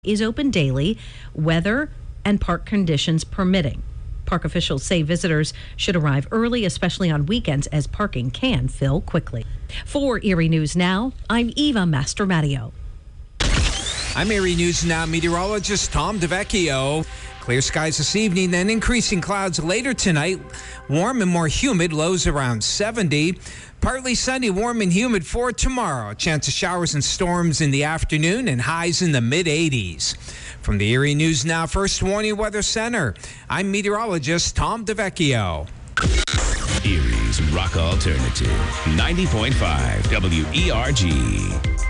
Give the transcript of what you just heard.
is open daily, weather and park conditions permitting. Park officials say visitors should arrive early, especially on weekends, as parking can fill quickly. For Erie News Now, I'm Eva Mastromattio. I'm Erie News Now meteorologist Tom DeVecchio. Clear skies this evening, then increasing clouds later tonight. Warm and more humid, lows around 70. Partly sunny, warm and humid for tomorrow. A chance of showers and storms in the afternoon and highs in the mid-80s. From the Erie News Now First Warning Weather Center, I'm meteorologist Tom DeVecchio. Erie's Rock Alternative, 90.5 WERG.